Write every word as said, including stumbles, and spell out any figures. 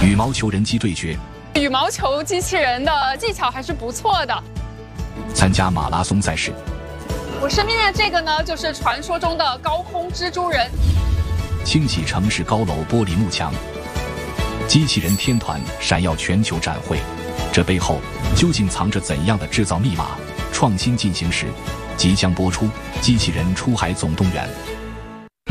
羽毛球人机对决， 羽毛球机器人的技巧还是不错的。 参加马拉松赛事。 我身边的这个呢，就是传说中的高空蜘蛛人。 清洗城市高楼玻璃幕墙。机器人天团闪耀全球展会，这背后究竟藏着怎样的制造密码？创新进行时，即将播出《机器人出海总动员》。